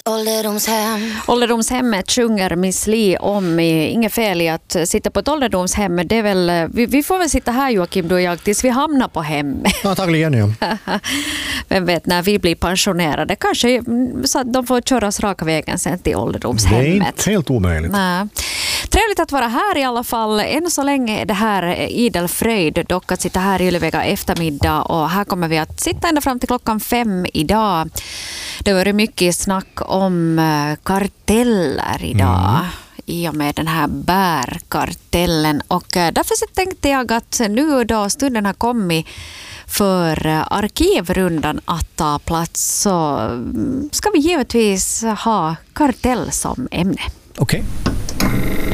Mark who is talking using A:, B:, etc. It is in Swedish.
A: Ålderdomshemmet sjunger Miss Li om. Inget fel i att sitta på ett ålderdomshem. Det är väl, vi får väl sitta här, Joakim, du och jag, tills vi hamnar på hemmet.
B: Antagligen, ja.
A: Vem vet, när vi blir pensionerade. Kanske så att de får köras raka vägen sen till ålderdomshemmet.
B: Det är inte helt omöjligt.
A: Nej. Trevligt att vara här i alla fall. Än så länge är det här idel fröjd dock att sitta här i Ylevega eftermiddag, och här kommer vi att sitta ända fram till 5:00 idag. Det var mycket snack om karteller idag i och med den här bärkartellen, och därför så tänkte jag att nu då stunden har kommit för arkivrundan att ta plats, så ska vi givetvis ha kartell som ämne.
B: Okej.